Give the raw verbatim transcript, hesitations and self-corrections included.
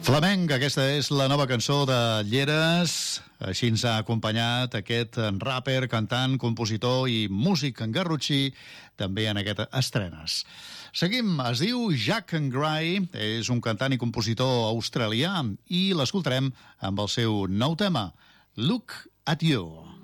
Flamenc, aquesta és la nova cançó de Lleres. Així ens ha acompanyat aquest rapper, cantant, compositor i músic en garrotxí, també en aquestes estrenes. Seguim, es diu Jack and Gray, és un cantant i compositor australià i l'escoltarem amb el seu nou tema, Look at You.